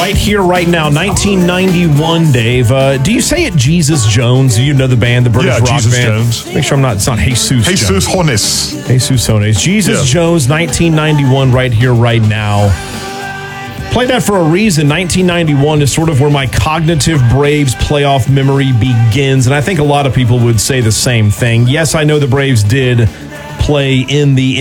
right here, right now, 1991, Dave. Do you say it Jesus Jones? Do you know the band, the British rock Jesus band? Jones. Make sure it's not Jesus Jesus Jones. Jones. Jesus Jones. Jesus Jones, 1991, right here, right now. Play that for a reason. 1991 is sort of where my cognitive Braves playoff memory begins, and I think a lot of people would say the same thing. Yes, I know the Braves did play in the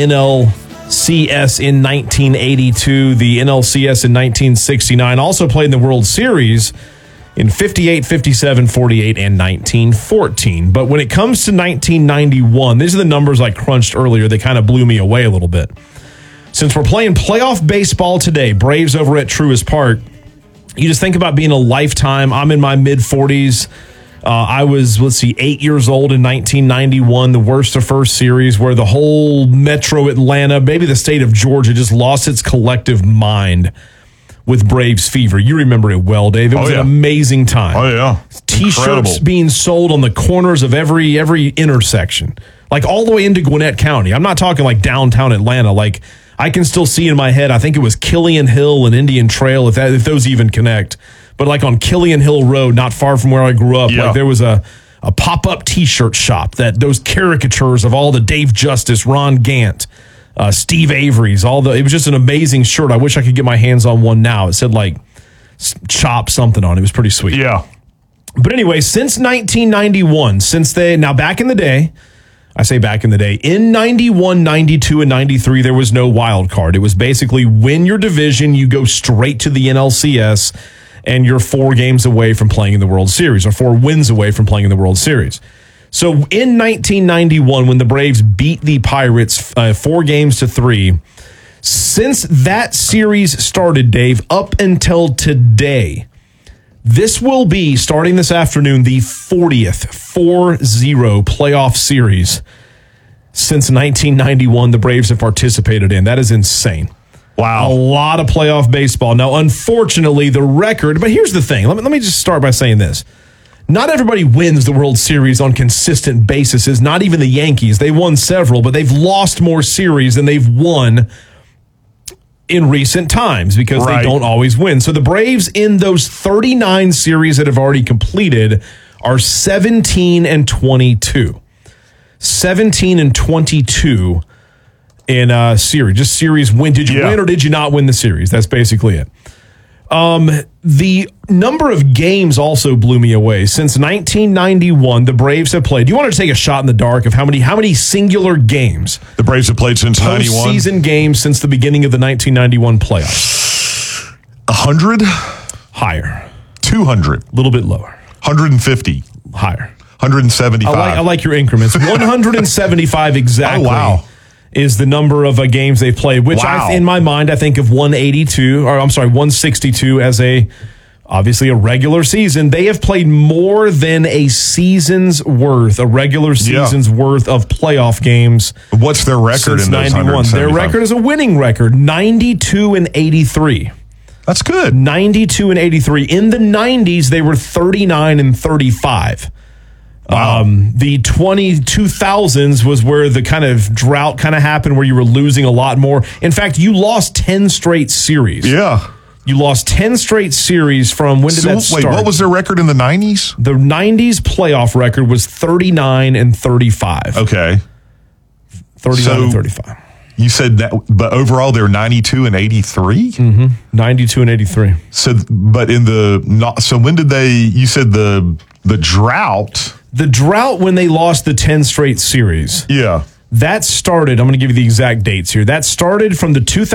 NLCS in 1982, the NLCS in 1969, also played in the World Series in 58, 57, 48, and 1914. But when it comes to 1991, these are the numbers I crunched earlier. They kind of blew me away a little bit. Since we're playing playoff baseball today, Braves over at Truist Park, you just think about being a lifetime. I'm in my mid-40s. I was, 8 years old in 1991, the worst of first series, where the whole metro Atlanta, maybe the state of Georgia, just lost its collective mind with Braves fever. You remember it well, Dave. It was an amazing time. Oh, yeah. T-shirts being sold on the corners of every intersection, like all the way into Gwinnett County. I'm not talking like downtown Atlanta. Like, I can still see in my head, I think it was Killian Hill and Indian Trail, if those even connect. But like on Killian Hill Road, not far from where I grew up, like there was a pop-up T-shirt shop that those caricatures of all the Dave Justice, Ron Gant, Steve Avery's, it was just an amazing shirt. I wish I could get my hands on one now. It said like Chop something on it. It was pretty sweet. Yeah. But anyway, since 1991, now back in the day, I say back in the day, in 91, 92, and 93, there was no wild card. It was basically win your division, you go straight to the NLCS, and you're 4 games away from playing in the World Series, or 4 wins away from playing in the World Series. So in 1991, when the Braves beat the Pirates 4-3, since that series started, Dave, up until today, this will be, starting this afternoon, the 40th 4-0 playoff series since 1991 the Braves have participated in. That is insane. Wow. A lot of playoff baseball. Now, unfortunately, the record, but here's the thing. Let me just start by saying this. Not everybody wins the World Series on consistent basis, not even the Yankees. They won several, but they've lost more series than they've won in recent times because they don't always win. So the Braves in those 39 series that have already completed are 17-22. 17-22 in a series. Just series win. Did you win or did you not win the series? That's basically it. The number of games also blew me away. Since 1991, the Braves have played. Do you want to take a shot in the dark of how many singular games the Braves have played since 91? Postseason games since the beginning of the 1991 playoffs. 100? Higher. 200? A little bit lower. 150? Higher. 175? I like your increments. 175 exactly. Oh, wow. Is the number of games they've played, which in my mind, I think of 162 as obviously a regular season. They have played more than a regular season's worth of playoff games. What's their record in those 91? Their record is a winning record, 92-83. That's good. 92-83. In the 90s, they were 39-35. Wow. The 2000s was where the kind of drought kind of happened, where you were losing a lot more. In fact, you lost 10 straight series. Yeah. You lost 10 straight series from when did that start? Wait, what was their record in the 90s? The 90s playoff record was 39-35. Okay. 39-35. You said that, but overall they're 92-83? Mm-hmm. 92-83. So, but when did you said the drought? The drought when they lost the 10 straight series. Yeah. That started, I'm going to give you the exact dates here. That started from the